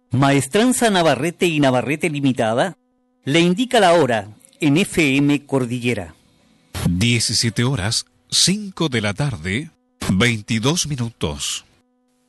Maestranza Navarrete y Navarrete Limitada le indica la hora en FM Cordillera. 17 horas, 5 de la tarde, 22 minutos.